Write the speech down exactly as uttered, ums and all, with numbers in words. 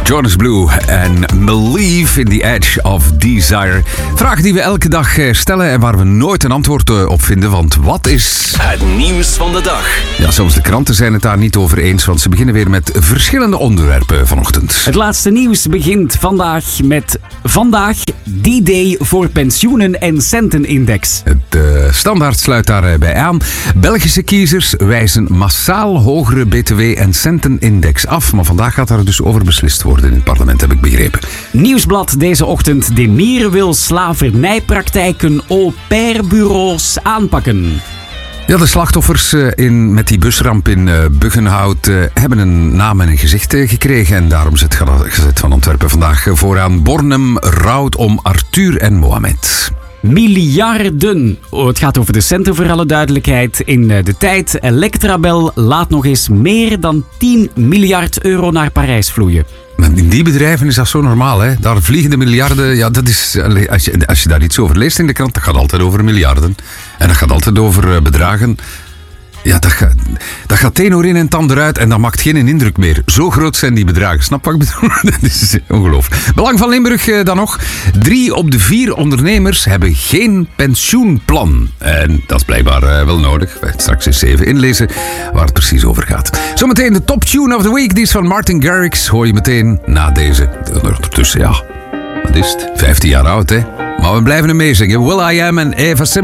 Jonas Blue en Believe in the Edge of Desire. Vragen die we elke dag stellen en waar we nooit een antwoord op vinden. Want wat is... Het nieuws van de dag. Ja, zelfs de kranten zijn het daar niet over eens. Want ze beginnen weer met verschillende onderwerpen vanochtend. Het laatste nieuws begint vandaag met... Vandaag D-Day voor pensioenen en centenindex. Het uh, Standaard sluit daarbij aan. Belgische kiezers wijzen massaal hogere B T W en centenindex af. Maar vandaag gaat daar dus over beslist worden in het parlement, heb ik begrepen. Nieuwsblad deze ochtend. De Mier wil slavernijpraktijken au pair-bureaus aanpakken. Ja, de slachtoffers in, met die busramp in uh, Buggenhout uh, hebben een naam en een gezicht uh, gekregen. En daarom zit Gazet van Antwerpen vandaag vooraan. Bornem rouwt om Arthur en Mohamed. Miljarden. Oh, het gaat over de centen voor alle duidelijkheid. In de tijd, Electrabel laat nog eens meer dan tien miljard euro naar Parijs vloeien. In die bedrijven is dat zo normaal, hè? Daar vliegen de miljarden. Ja, dat is, als, je, als je daar iets over leest in de krant, dat gaat altijd over miljarden. En dat gaat altijd over bedragen. Ja, dat gaat, dat gaat één oor in en tand eruit en dat maakt geen indruk meer. Zo groot zijn die bedragen. Snap wat ik bedoel? Dat is ongelooflijk. Belang van Limburg eh, dan nog. Drie op de vier ondernemers hebben geen pensioenplan. En dat is blijkbaar eh, wel nodig. Straks eens even inlezen waar het precies over gaat. Zometeen de top tune of the week. Die is van Martin Garrix. Hoor je meteen na deze. Ondertussen, ja. Wat is het? vijftien jaar oud, hè? Maar we blijven hem meezingen. Will I Am en Eva Simmons.